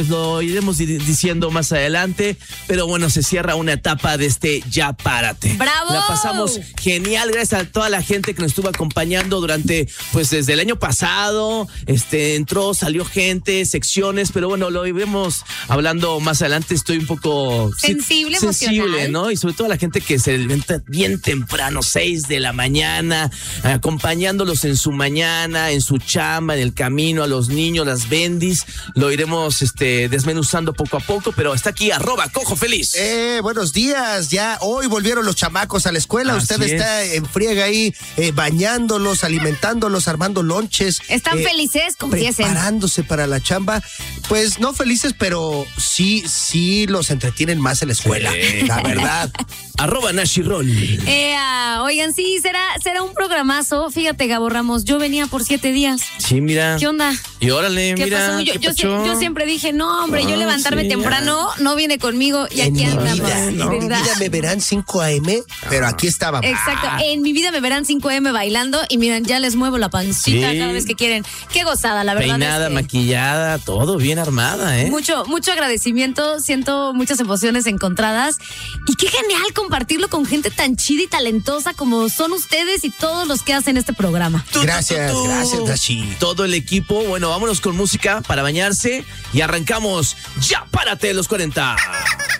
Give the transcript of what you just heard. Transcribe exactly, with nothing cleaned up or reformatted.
Lo iremos di- diciendo más adelante, pero bueno, se cierra una etapa de este Ya Párate. ¡Bravo! La pasamos genial, gracias a toda la gente que nos estuvo acompañando durante, pues desde el año pasado, este, entró, salió gente, secciones, pero bueno, lo iremos hablando más adelante. Estoy un poco Sensible, sensible, emocional. ¿no? Y sobre todo la gente que se levanta bien temprano, seis de la mañana, acompañándolos en su mañana, en su chamba, en el camino, a los niños, las bendis, lo iremos, este, desmenuzando poco a poco, pero está aquí arroba Cojo Feliz. Eh, buenos días, ya hoy volvieron los chamacos a la escuela, Así usted es. está en friega ahí, eh, bañándolos, alimentándolos, armando lonches. Están eh, felices, confiesen. Preparándose para la chamba, pues no felices, pero sí, sí los entretienen más en la escuela, Sí. la verdad. Arroba Nashi Roll. Eh, ah, oigan, sí, será, será un programazo. Fíjate, Gabo Ramos, yo venía por siete días. Sí, mira. ¿Qué onda? Y órale, ¿Qué mira. pasó? Yo, ¿qué yo, sie- pacho? yo siempre dije, no, hombre, yo Ah, levantarme sí, temprano no viene conmigo y En aquí mi andamos. vida, en mi ¿verdad? vida me verán cinco a eme, pero aquí estábamos. Exacto, en mi vida me verán cinco eme bailando y miren, ya les muevo la pancita Sí. cada vez que quieren. Qué gozada, la verdad. Peinada, es que maquillada, todo bien armada, ¿eh? Mucho, mucho agradecimiento, siento muchas emociones encontradas y qué genial compartirlo con gente tan chida y talentosa como son ustedes y todos los que hacen este programa. Tú, tú, Gracias, tú, tú. gracias, Nashi. Todo el equipo, bueno, vámonos con música para bañarse y arrancamos Ya Párate los cuarenta.